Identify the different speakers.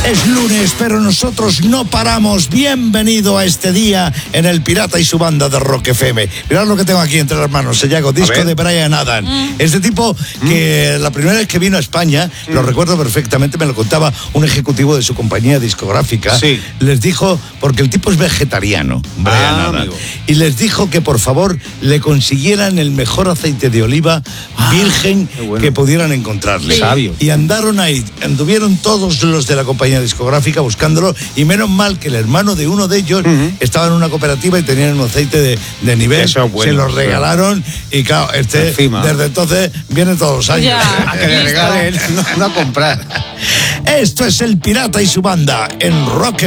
Speaker 1: Es lunes, pero nosotros no paramos. Bienvenido a este día en El Pirata y su banda de Rock FM. Mirad lo que tengo aquí entre las manos, Sellago, disco de Brian Adams. Este tipo que la primera vez que vino a España, lo recuerdo perfectamente, me lo contaba un ejecutivo de su compañía discográfica.
Speaker 2: Sí.
Speaker 1: Les dijo, porque el tipo es vegetariano, Brian Adams,
Speaker 2: amigo.
Speaker 1: y les dijo que por favor le consiguieran el mejor aceite de oliva virgen que pudieran encontrarle.
Speaker 2: Sabio.
Speaker 1: Y anduvieron todos los de la compañía discográfica buscándolo, y menos mal que el hermano de uno de ellos estaba en una cooperativa y tenían un aceite de nivel.
Speaker 2: Eso es bueno,
Speaker 1: se lo regalaron y claro, desde entonces viene todos los años.
Speaker 2: A que le regalen, no a comprar.
Speaker 1: Esto es El Pirata y su banda en Rock